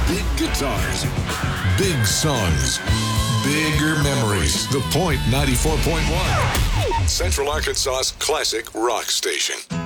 Big guitars, big songs, bigger memories. The Point 94.1, Central Arkansas's classic rock station.